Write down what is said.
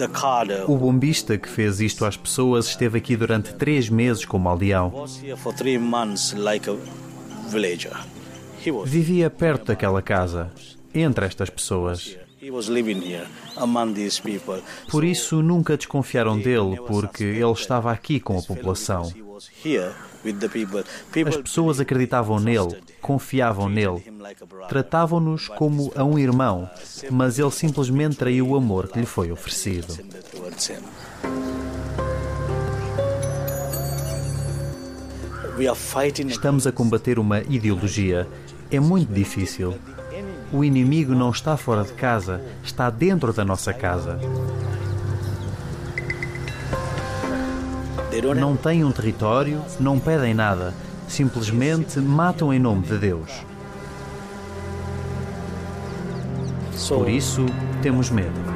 O bombista que fez isto às pessoas esteve aqui durante 3 meses como aldeão. Vivia perto daquela casa, entre estas pessoas. Por isso nunca desconfiaram dele, porque ele estava aqui com a população. As pessoas acreditavam nele, confiavam nele, tratavam-nos como a um irmão, mas ele simplesmente traiu o amor que lhe foi oferecido. Estamos a combater uma ideologia. É muito difícil. O inimigo não está fora de casa, está dentro da nossa casa. Não têm um território, não pedem nada, simplesmente matam em nome de Deus. Por isso, temos medo.